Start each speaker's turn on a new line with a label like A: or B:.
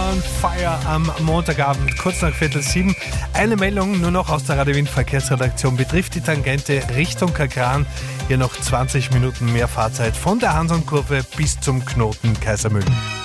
A: on Fire am Montagabend, kurz nach 6:15. Eine Meldung nur noch aus der Radio Wien Verkehrsredaktion betrifft die Tangente Richtung Kagran. Hier noch 20 Minuten mehr Fahrzeit von der Hansonkurve bis zum Knoten Kaisermühlen.